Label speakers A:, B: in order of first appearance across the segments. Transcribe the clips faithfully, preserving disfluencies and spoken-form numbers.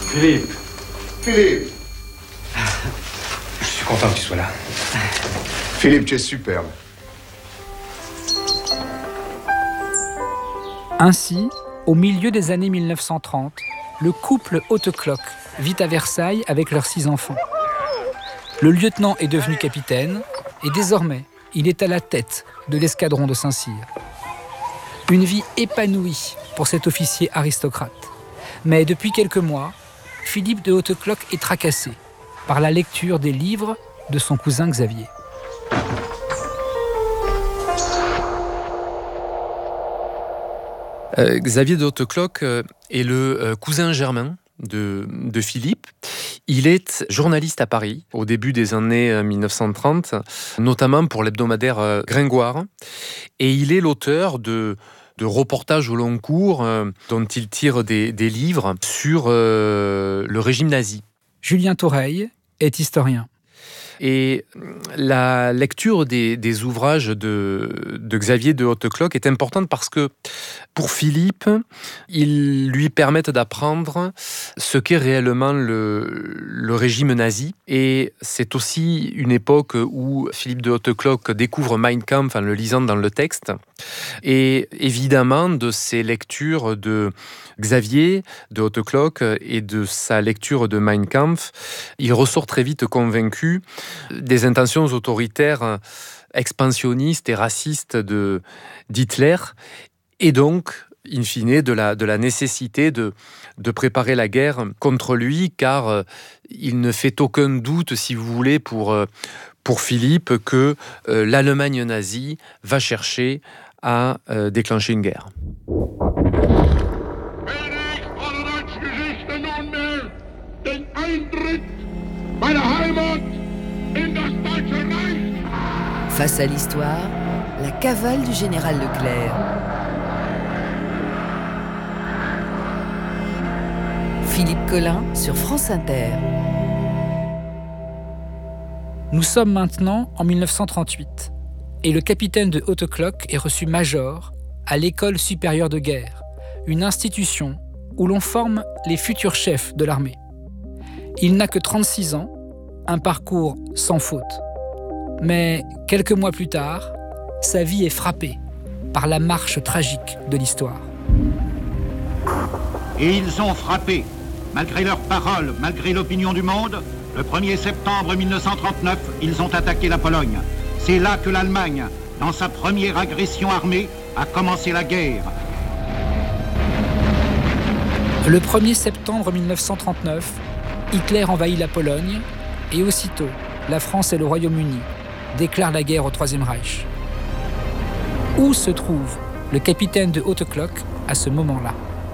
A: Philippe.
B: Philippe.
A: Je suis content que tu sois là.
B: Philippe, tu es superbe.
C: Ainsi, au milieu des années mille neuf cent trente, le couple Hautecloque vit à Versailles avec leurs six enfants. Le lieutenant est devenu capitaine et désormais, il est à la tête de l'escadron de Saint-Cyr. Une vie épanouie pour cet officier aristocrate. Mais depuis quelques mois, Philippe de Hautecloque est tracassé par la lecture des livres de son cousin Xavier.
D: Euh, Xavier de Hautecloque euh, est le euh, cousin germain de, de Philippe. Il est journaliste à Paris au début des années euh, mille neuf cent trente, notamment pour l'hebdomadaire euh, Gringoire. Et il est l'auteur de, de reportages au long cours euh, dont il tire des, des livres sur euh, le régime nazi.
C: Julien Toreille est historien.
D: Et la lecture des, des ouvrages de, de Xavier de Hautecloque est importante parce que pour Philippe, ils lui permettent d'apprendre ce qu'est réellement le, le régime nazi. Et c'est aussi une époque où Philippe de Hautecloque découvre Mein Kampf en le lisant dans le texte. Et évidemment, de ces lectures de Xavier de Hautecloque et de sa lecture de Mein Kampf, il ressort très vite convaincu des intentions autoritaires expansionnistes et racistes de, d'Hitler, et donc, in fine, de la, de la nécessité de, de préparer la guerre contre lui, car euh, il ne fait aucun doute, si vous voulez, pour, euh, pour Philippe, que euh, l'Allemagne nazie va chercher à euh, déclencher une guerre.
E: Face à l'histoire, la cavale du général Leclerc. Philippe Collin sur France Inter.
C: Nous sommes maintenant en mille neuf cent trente-huit et le capitaine de Hautecloque est reçu major à l'École supérieure de guerre, une institution où l'on forme les futurs chefs de l'armée. Il n'a que trente-six ans, un parcours sans faute. Mais quelques mois plus tard, sa vie est frappée par la marche tragique de l'histoire.
F: Et ils ont frappé, malgré leurs paroles, malgré l'opinion du monde. Le premier septembre mille neuf cent trente-neuf, ils ont attaqué la Pologne. C'est là que l'Allemagne, dans sa première agression armée, a commencé la guerre.
C: Le premier septembre mille neuf cent trente-neuf, Hitler envahit la Pologne et aussitôt, la France et le Royaume-Uni déclarent la guerre au Troisième Reich. Où se trouve le capitaine de Hautecloque à ce moment-là ?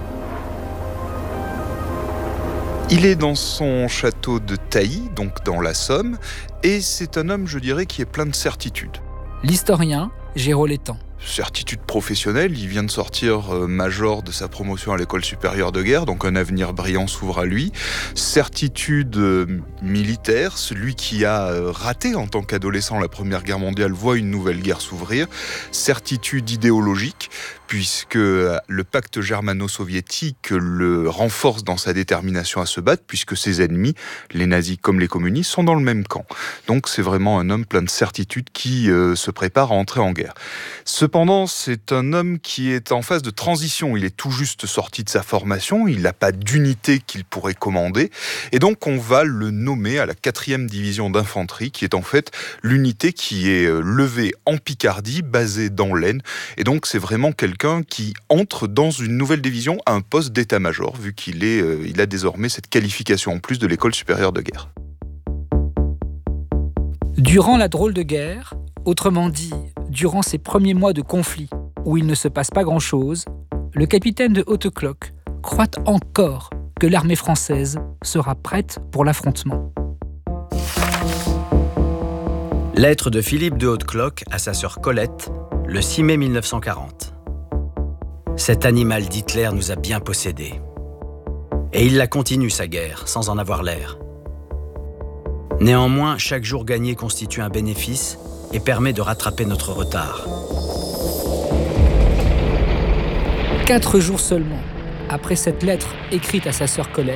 G: Il est dans son château de Tailly, donc dans la Somme, et c'est un homme, je dirais, qui est plein de certitudes.
C: L'historien Géraud Létang.
G: Certitude professionnelle, il vient de sortir euh, major de sa promotion à l'école supérieure de guerre, donc un avenir brillant s'ouvre à lui. Certitude euh, militaire, celui qui a euh, raté en tant qu'adolescent la Première Guerre mondiale voit une nouvelle guerre s'ouvrir. Certitude idéologique, puisque le pacte germano-soviétique le renforce dans sa détermination à se battre, puisque ses ennemis, les nazis comme les communistes, sont dans le même camp. Donc c'est vraiment un homme plein de certitudes qui euh, se prépare à entrer en guerre. Cependant, c'est un homme qui est en phase de transition. Il est tout juste sorti de sa formation, il n'a pas d'unité qu'il pourrait commander, et donc on va le nommer à la quatrième division d'infanterie, qui est en fait l'unité qui est levée en Picardie, basée dans l'Aisne, et donc c'est vraiment quelqu'un qui entre dans une nouvelle division à un poste d'état-major, vu qu'il est, euh, il a désormais cette qualification en plus de l'école supérieure de guerre.
C: Durant la drôle de guerre, autrement dit, durant ces premiers mois de conflit où il ne se passe pas grand-chose, le capitaine de Hautecloque croit encore que l'armée française sera prête pour l'affrontement.
H: Lettre de Philippe de Hautecloque à sa sœur Colette, le six mai mille neuf cent quarante. Cet animal d'Hitler nous a bien possédés. Et il la continue, sa guerre, sans en avoir l'air. Néanmoins, chaque jour gagné constitue un bénéfice et permet de rattraper notre retard.
C: Quatre jours seulement après cette lettre écrite à sa sœur Colette,